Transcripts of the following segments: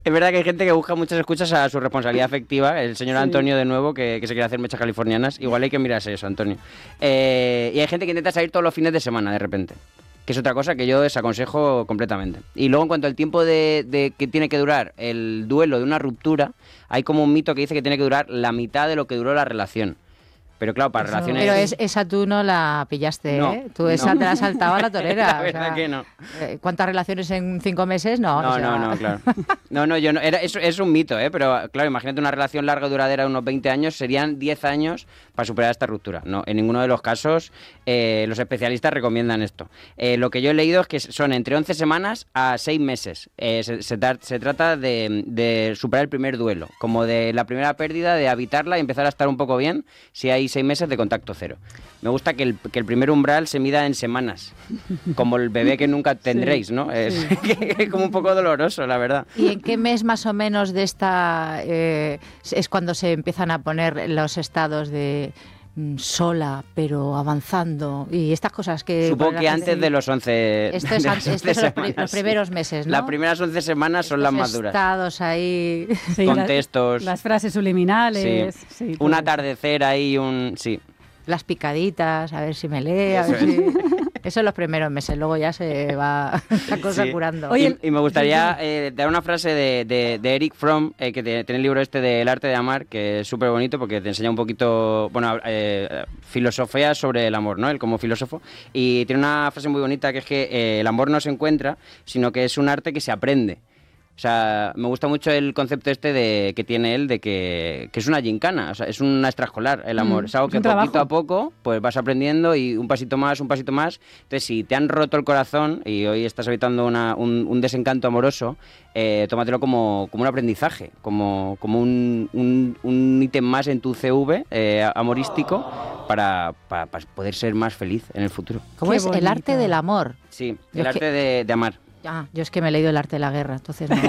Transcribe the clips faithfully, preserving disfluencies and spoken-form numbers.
Es verdad que hay gente que busca muchas excusas a su responsabilidad afectiva. El señor Sí. Antonio, de nuevo, que, que se quiere hacer mechas californianas. Igual hay que mirarse eso, Antonio. Eh, y hay gente que intenta salir todos los fines de semana, de repente. Que es otra cosa que yo desaconsejo completamente. Y luego, en cuanto al tiempo de, de que tiene que durar el duelo de una ruptura, hay como un mito que dice que tiene que durar la mitad de lo que duró la relación. Pero claro, para Eso- relaciones... Pero es, esa tú no la pillaste, No, ¿eh? Tú esa no. te la saltaba a la torera. La o verdad sea, que no. eh, ¿Cuántas relaciones en cinco meses? No, No, o sea, no, no, claro. No, no, yo no. Era, es, es un mito, ¿eh? Pero claro, imagínate una relación larga y duradera de unos veinte años, serían diez años para superar esta ruptura. No, en ninguno de los casos eh, los especialistas recomiendan esto. Eh, lo que yo he leído es que son entre once semanas a seis meses. Eh, se, se, tra- se trata de, de superar el primer duelo, como de la primera pérdida, de habitarla y empezar a estar un poco bien si hay seis meses de contacto cero. Me gusta que el, que el primer umbral se mida en semanas, como el bebé que nunca tendréis, ¿no? Es, sí. es como un poco doloroso, la verdad. ¿Y en qué mes más o menos de esta eh, es cuando se empiezan a poner los estados de mm, sola, pero avanzando y estas cosas que... Supongo la que gente- antes de los once Esto es de antes- las estos son los, pri- semanas, los primeros meses, ¿no? Las primeras once semanas son Estos las más duras. estados ahí... Sí, Con la- textos. Las frases subliminales. Sí. sí, todo Un eso. atardecer ahí, un... Sí. Las picaditas, a ver si me lee, a ver Eso es. si... Eso en los primeros meses, luego ya se va la cosa Sí. curando. Oye, y, y me gustaría eh, dar una frase de, de, de Eric Fromm, eh, que te- tiene el libro este de El arte de amar, que es súper bonito porque te enseña un poquito, bueno, eh, filosofía sobre el amor, ¿no? Él como filósofo. Y tiene una frase muy bonita que es que eh, el amor no se encuentra, sino que es un arte que se aprende. O sea, me gusta mucho el concepto este de que tiene él de que, que es una gincana, o sea, es una extraescolar el amor. Mm, es algo es que un poquito trabajo. a poco pues vas aprendiendo y un pasito más, un pasito más. Entonces, si te han roto el corazón y hoy estás habitando una, un, un desencanto amoroso, eh, tómatelo como, como un aprendizaje, como, como un, un, un ítem más en tu C V eh, amorístico para, para, para poder ser más feliz en el futuro. ¿Cómo Qué es? El bonito. arte del amor. Sí, Yo el es que- arte de, de amar. Ah, yo es que me he leído el arte de la guerra, entonces no...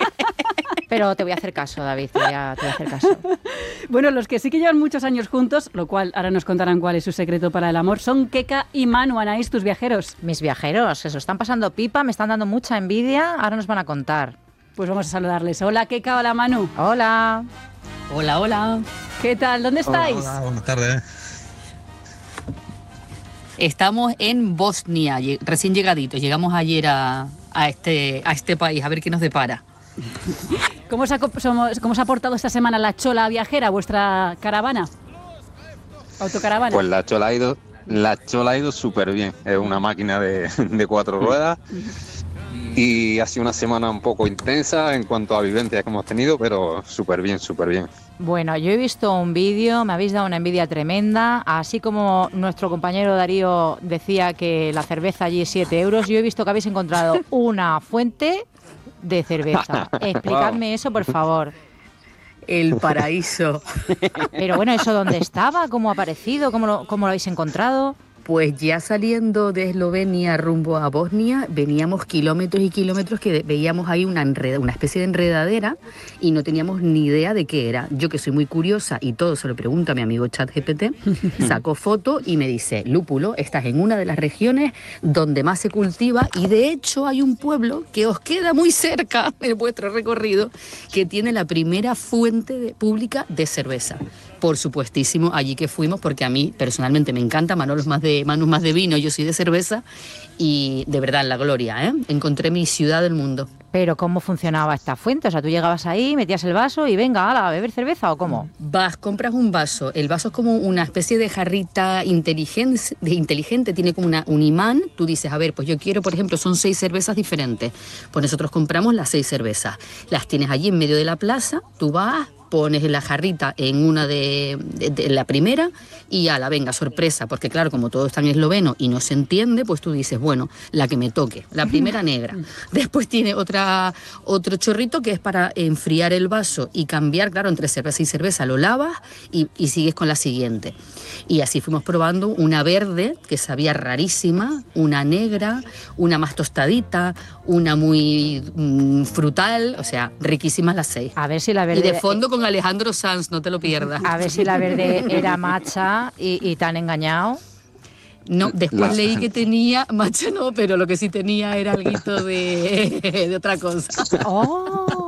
Pero te voy a hacer caso, David, te voy a, te voy a hacer caso. Bueno, los que sí que llevan muchos años juntos, lo cual ahora nos contarán cuál es su secreto para el amor, son Keka y Manu, Anaís, tus viajeros. Mis viajeros, se lo están pasando pipa, me están dando mucha envidia, ahora nos van a contar. Pues vamos a saludarles. Hola Keka, hola Manu. Hola. Hola, hola. ¿Qué tal? ¿Dónde estáis? Hola, buenas tardes. Estamos en Bosnia, lle- recién llegaditos. Llegamos ayer a, a, este, a este país, a ver qué nos depara. ¿Cómo os, ha, co- somos- ¿Cómo os ha portado esta semana la chola viajera, vuestra caravana? Autocaravana. Pues la chola ha ido, la chola ha ido súper bien. Es una máquina de, de cuatro ruedas y ha sido una semana un poco intensa en cuanto a vivencias que hemos tenido, pero súper bien, súper bien. Bueno, yo he visto un vídeo, me habéis dado una envidia tremenda, así como nuestro compañero Darío decía que la cerveza allí es siete euros, yo he visto que habéis encontrado una fuente de cerveza. Explicadme eso, por favor. El paraíso. Pero bueno, ¿eso dónde estaba? ¿Cómo ha aparecido? ¿Cómo lo, cómo lo habéis encontrado? Pues ya saliendo de Eslovenia rumbo a Bosnia, veníamos kilómetros y kilómetros que veíamos ahí una, enreda, una especie de enredadera y no teníamos ni idea de qué era. Yo, que soy muy curiosa y todo se lo pregunto a mi amigo ChatGPT, sacó foto y me dice: lúpulo, estás en una de las regiones donde más se cultiva y de hecho hay un pueblo que os queda muy cerca en vuestro recorrido que tiene la primera fuente de- pública de cerveza. Por supuestísimo, allí que fuimos, porque a mí personalmente me encanta, Manolo es más de, Manu es más de vino, yo soy de cerveza, y de verdad, la gloria, ¿eh? Encontré mi ciudad del mundo. Pero ¿cómo funcionaba esta fuente? O sea, tú llegabas ahí, metías el vaso y venga, ala, a beber cerveza, ¿o cómo? Vas, compras un vaso, el vaso es como una especie de jarrita inteligente, de inteligente tiene como una, un imán, tú dices, a ver, pues yo quiero, por ejemplo, son seis cervezas diferentes, pues nosotros compramos las seis cervezas, las tienes allí en medio de la plaza, tú vas, pones la jarrita en una de, de, de la primera y ala, venga, sorpresa, porque claro, como todo está en esloveno y no se entiende, pues tú dices, bueno, la que me toque, la primera negra. Después tiene otra, otro chorrito que es para enfriar el vaso y cambiar, claro, entre cerveza y cerveza, lo lavas y, y sigues con la siguiente. Y así fuimos probando una verde, que sabía rarísima, una negra, una más tostadita, una muy mm, frutal, o sea, riquísimas las seis. A ver si la Y verde... de fondo con Alejandro Sanz, no te lo pierdas. A ver si la verde era macha y, y te han engañado. No, después La- leí que tenía, macho no, pero lo que sí tenía era algo de, de otra cosa. ¡Oh!